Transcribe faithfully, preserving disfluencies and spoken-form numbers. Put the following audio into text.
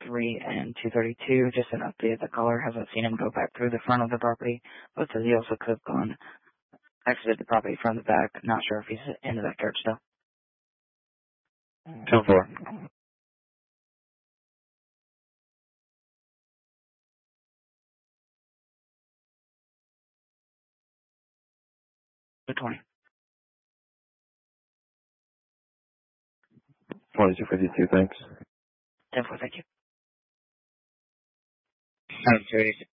three and two thirty-two. Just an update. The caller hasn't seen him go back through the front of the property, but says he also could have gone, exited the property from the back. Not sure if he's in the backyard still. Two four. two twenty. twenty-two fifty-two, thanks. ten four, thank you. I'm curious.